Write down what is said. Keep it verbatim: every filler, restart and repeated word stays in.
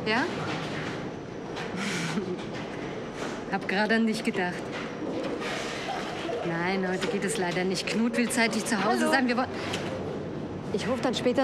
Ja? Hab gerade an dich gedacht. Nein, heute geht es leider nicht. Knut will zeitig zu Hause Hallo. sein. Wir wollen... Ich rufe dann später